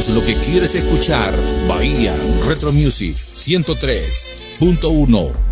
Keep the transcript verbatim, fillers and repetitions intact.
lo que quieres escuchar. Bahía Retro Music ciento tres punto uno.